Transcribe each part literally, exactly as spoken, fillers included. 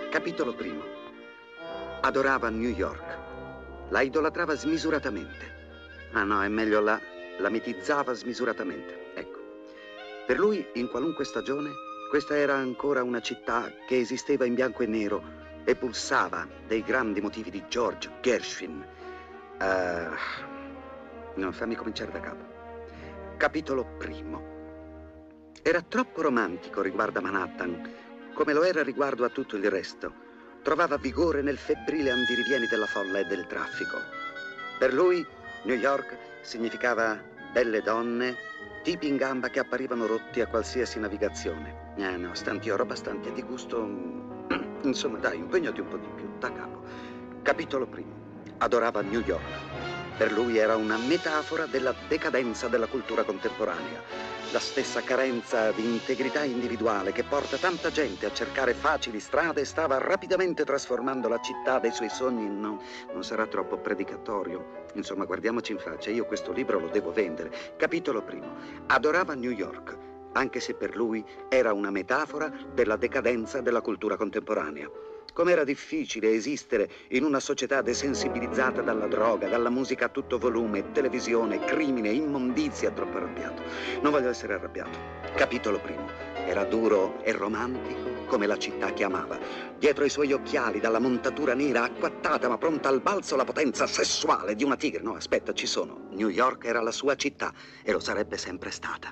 Capitolo primo. Adorava New York. La idolatrava smisuratamente. Ah no, è meglio là. La mitizzava smisuratamente. Ecco. Per lui, in qualunque stagione, questa era ancora una città che esisteva in bianco e nero e pulsava dei grandi motivi di George Gershwin. Uh, no, fammi cominciare da capo. Capitolo primo. Era troppo romantico riguardo a Manhattan, come lo era riguardo a tutto il resto. Trovava vigore nel febbrile andirivieni della folla e del traffico. Per lui, New York significava belle donne, tipi in gamba che apparivano rotti a qualsiasi navigazione. Eh no, stanti oro, bastanti di gusto. Insomma, dai, impegnati un po' di più, da capo. Capitolo primo. Adorava New York. Per lui era una metafora della decadenza della cultura contemporanea. La stessa carenza di integrità individuale che porta tanta gente a cercare facili strade stava rapidamente trasformando la città dei suoi sogni in no. Non sarà troppo predicatorio. Insomma, guardiamoci in faccia, io questo libro lo devo vendere. Capitolo primo. Adorava New York, anche se per lui era una metafora della decadenza della cultura contemporanea. Com'era difficile esistere in una società desensibilizzata dalla droga, dalla musica a tutto volume, televisione, crimine, immondizia. Troppo arrabbiato. Non voglio essere arrabbiato. Capitolo primo. Era duro e romantico come la città che amava. Dietro i suoi occhiali, dalla montatura nera, acquattata ma pronta al balzo, la potenza sessuale di una tigre. No, aspetta, ci sono. New York era la sua città e lo sarebbe sempre stata.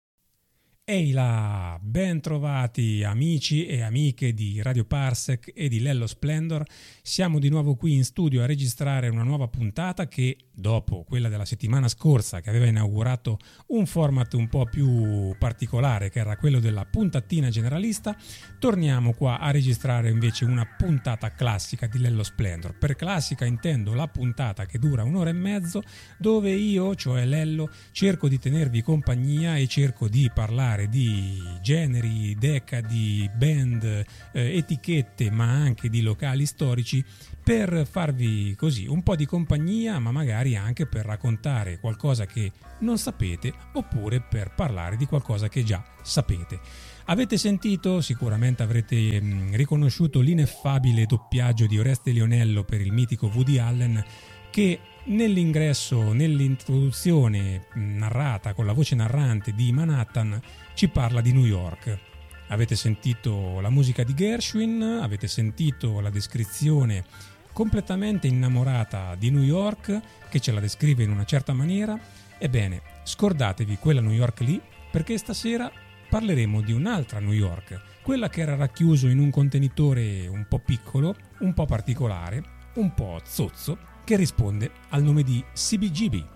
Ehi là, ben trovati amici e amiche di Radio Parsec e di Lello Splendor. Siamo di nuovo qui in studio a registrare una nuova puntata che, dopo quella della settimana scorsa che aveva inaugurato un format un po' più particolare, che era quello della puntatina generalista, torniamo qua a registrare invece una puntata classica di Lello Splendor. Per classica intendo la puntata che dura un'ora e mezzo, dove io, cioè Lello, cerco di tenervi compagnia e cerco di parlare di generi, decadi, band, eh, etichette, ma anche di locali storici, per farvi così un po' di compagnia, ma magari anche per raccontare qualcosa che non sapete, oppure per parlare di qualcosa che già sapete. Avete sentito, sicuramente avrete mh, riconosciuto l'ineffabile doppiaggio di Oreste Lionello per il mitico Woody Allen, che nell'ingresso, nell'introduzione narrata con la voce narrante di Manhattan ci parla di New York. Avete sentito la musica di Gershwin, avete sentito la descrizione completamente innamorata di New York, che ce la descrive in una certa maniera. Ebbene, scordatevi quella New York lì, perché stasera parleremo di un'altra New York, quella che era racchiuso in un contenitore un po' piccolo, un po' particolare, un po' zozzo, che risponde al nome di C B G B.